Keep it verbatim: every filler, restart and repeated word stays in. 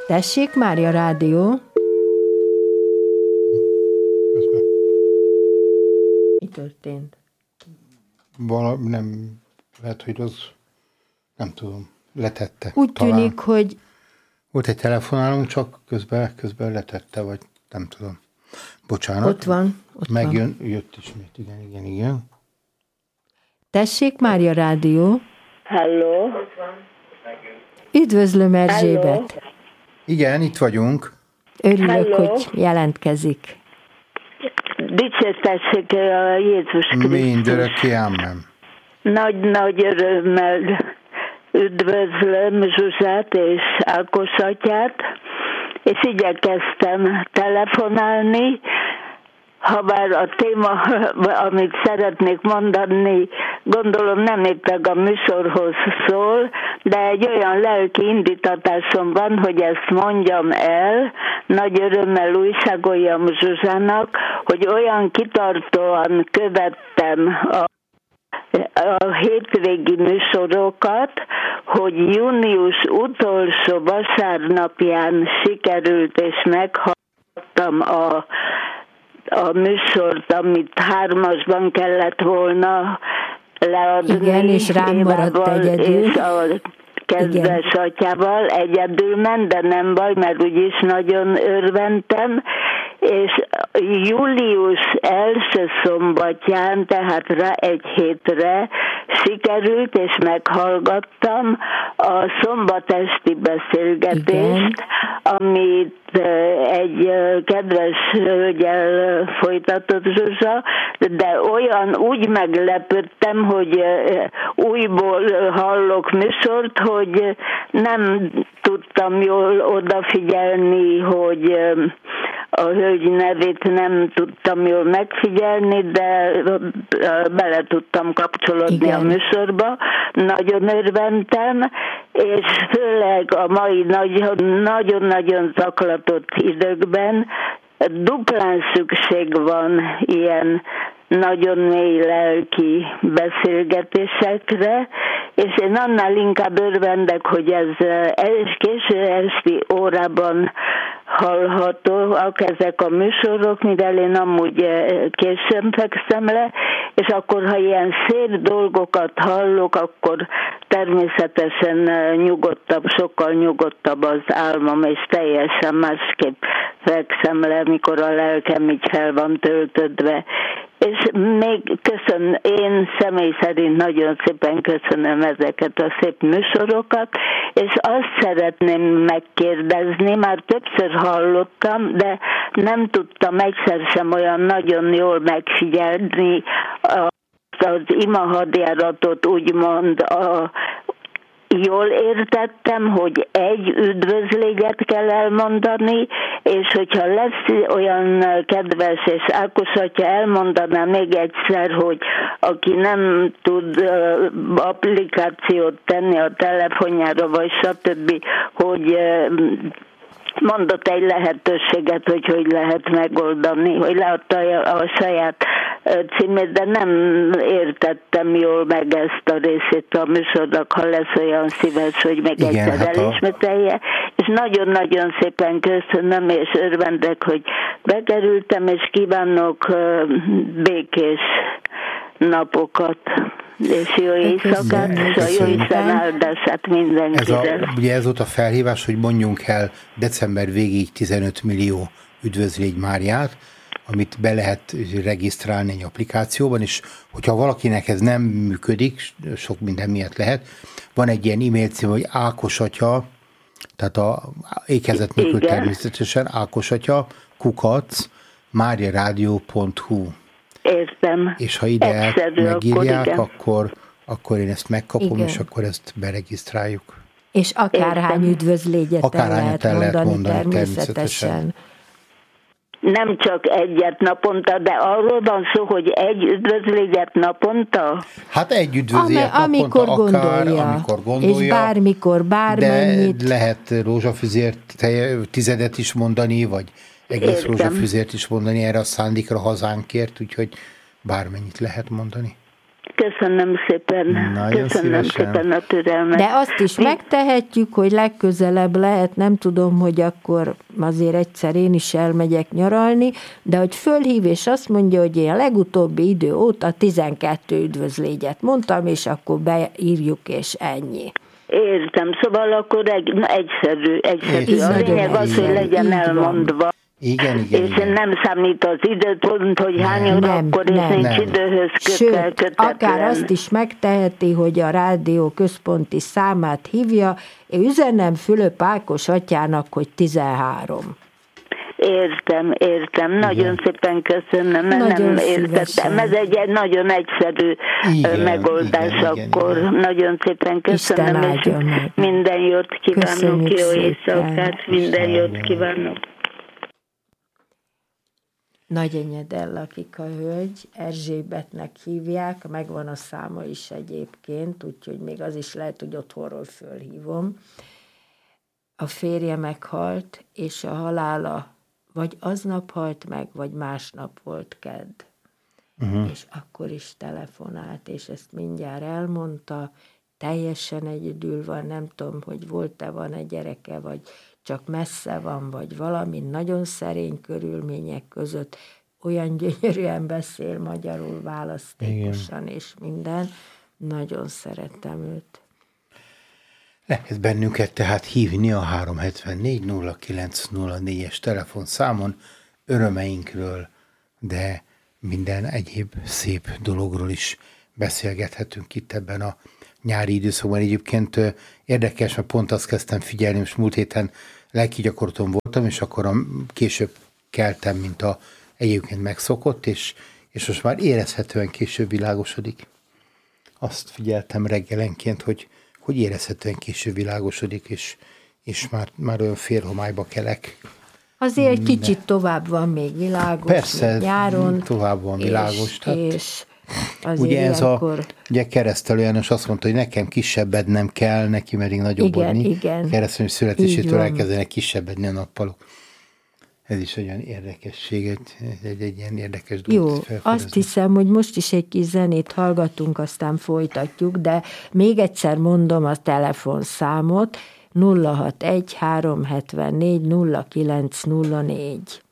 Tessék, Mária Rádió. Közben. Mi történt? Valami nem, lehet, hogy az, nem tudom, letette. Úgy talán. tűnik, hogy... Volt egy telefonálunk, csak közben, közben letette, vagy nem tudom. Bocsánat. Ott van, ott Megjön, van. jött ismét, igen, igen, igen. Tessék, Mária Rádió. Hello. Üdvözlöm, Erzsébet. Hello. Igen, itt vagyunk. Örülök, Hello. hogy jelentkezik. Dicsértessék a Jézus Krisztus. Mindörökké, amen. Nagy-nagy örömmel üdvözlöm Zsuzsát és Ákos atyát, és igyekeztem telefonálni, habár a téma, amit szeretnék mondani, gondolom nem éppen a műsorhoz szól, de egy olyan lelki indítatásom van, hogy ezt mondjam el, nagy örömmel újságoljam Zsuzsának, hogy olyan kitartóan követtem a a hétvégi műsorokat, hogy június utolsó vasárnapján sikerült, és meghallgattam a, a műsort, amit hármasban kellett volna leadni. Igen, és rám maradt egyedül. És a kedves Igen. atyával egyedül ment, de nem baj, mert úgyis nagyon örventem, és július első szombatján, tehát rá egy hétre sikerült, és meghallgattam a szombatesti beszélgetést, Igen. amit egy kedves hölgyel folytatott Zsuzsa, de olyan úgy meglepődtem, hogy újból hallok műsort, hogy nem tudtam jól odafigyelni, hogy a hölgy nevét nem tudtam jól megfigyelni, de bele tudtam kapcsolódni Igen. a műsorba. Nagyon örventem, és főleg a mai nagyon-nagyon zaklatott időkben duplán szükség van ilyen nagyon mély lelki beszélgetésekre, és én annál inkább örvendek, hogy ez késő esti órában hallhatóak ezek a műsorok, mivel én amúgy későn fekszem le, és akkor, ha ilyen szép dolgokat hallok, akkor természetesen nyugodtabb, sokkal nyugodtabb az álmom, és teljesen másképp fekszem le, mikor a lelkem így fel van töltödve. És még köszönöm, én személy szerint nagyon szépen köszönöm ezeket a szép műsorokat, és azt szeretném megkérdezni, már többször hallottam, de nem tudtam egyszer sem olyan nagyon jól megfigyelni az imahadjáratot, úgymond a jól értettem, hogy egy üdvözléget kell elmondani, és hogyha lesz olyan kedves, és Ákos atya elmondaná még egyszer, hogy aki nem tud applikációt tenni a telefonjára, vagy stb., hogy mondott egy lehetőséget, hogy hogy lehet megoldani, hogy leadta a saját címét, de nem értettem jól meg ezt a részét a műsornak, ha lesz olyan szíves, hogy meg Igen, egyszer hát elismételje. És nagyon-nagyon szépen köszönöm, és örvendek, hogy bekerültem, és kívánok békés napokat, és jó éjszakát, és a jó Isten áldását mindenkire. Ugye ez volt a felhívás, hogy mondjunk el december végéig tizenöt millió üdvözlégy Máriát, amit be lehet regisztrálni egy applikációban, és hogyha valakinek ez nem működik, sok minden miatt lehet, van egy ilyen e-mail cím, hogy Ákosatya, tehát a ékezet nélkül természetesen Ákosatya, kukac, máriaradio pont hu. Értem. És ha ide Egyszerű, megírják, akkor, akkor, akkor én ezt megkapom, igen. és akkor ezt beregisztráljuk. És akárhány Értem. üdvözlégyet Akárhányat el lehet mondani, mondani természetesen. természetesen. Nem csak egyet naponta, de arról van szó, hogy egy üdvözlégyet naponta? Hát egy üdvözlégyet Am- amikor naponta, akár, gondolja, amikor gondolja. És bármikor, bármennyit. De lehet rózsafüzért tizedet is mondani, vagy egész Értem. rózsafüzért is mondani erre a szándékra hazánkért, úgyhogy bármennyit lehet mondani. Köszönöm szépen. Nagyon Köszönöm szívesen. szépen a türelmet. De azt is megtehetjük, hogy legközelebb lehet, nem tudom, hogy akkor azért egyszer én is elmegyek nyaralni, de hogy fölhív és azt mondja, hogy én a legutóbbi idő óta tizenkettő üdvözlégyet mondtam, és akkor beírjuk, és ennyi. Értem, szóval akkor egy, egyszerű, egyszerű. A lényeg az, hogy legyen elmondva. Igen, igen, és igen. nem számít az időpont, hogy hány óra Nem, akkor, és nem. nincs Nem. időhöz Sőt, kötve. akár azt is megteheti, hogy a rádió központi számát hívja, én üzenem Fülöp Ákos atyának, hogy tizenhárom. Értem, értem. Nagyon Igen. szépen köszönöm, mert Nagyon nem szívesen. értettem. Ez egy, egy nagyon egyszerű Igen, megoldás igen, igen, akkor. igen. Nagyon szépen köszönöm, Isten és áldja meg. minden jót kívánok, Köszönjük jó szépen. éjszakát, minden Isten jót áldja. kívánok. Nagy Enyedel lakik a hölgy, Erzsébetnek hívják, megvan a száma is egyébként, úgyhogy még az is lehet, hogy otthonról fölhívom. A férje meghalt, és a halála vagy aznap halt meg, vagy másnap volt kedd. Uh-huh. És akkor is telefonált, és ezt mindjárt elmondta, teljesen egyedül van, nem tudom, hogy volt-e, van-e gyereke, vagy csak messze van, vagy valami nagyon szerény körülmények között, olyan gyönyörűen beszél magyarul, választékosan, igen. És minden. Nagyon szerettem őt. Lehet bennünket tehát hívni a három hetvennégy nulla kilenc nulla négyes telefonszámon örömeinkről, de minden egyéb szép dologról is beszélgethetünk itt ebben a nyári időszakban. Egyébként érdekes, mert pont azt kezdtem figyelni, most múlt héten lelkigyakorlaton voltam, és akkor a, később keltem, mint a egyébként megszokott, és, és most már érezhetően később világosodik. Azt figyeltem reggelenként, hogy, hogy érezhetően később világosodik, és, és már, már olyan félhomályba kelek. Azért egy kicsit tovább van még világos, Persze, nyáron. tovább van világos. És, tehát és azért ugye ez ilyenkor... a ugye Keresztelő János azt mondta, hogy nekem kisebbed nem kell, neki pedig nagyobbodni. Igen, igen. Keresztelő születésétől elkezdenek kisebbedni a nappalok. Ez is olyan érdekesség, egy, egy, egy ilyen érdekes dolog. Jó, azt hiszem, hogy most is egy kis zenét hallgatunk, aztán folytatjuk, de még egyszer mondom a telefonszámot, nulla hatvanegy három hetvennégy nulla kilenc nulla négy.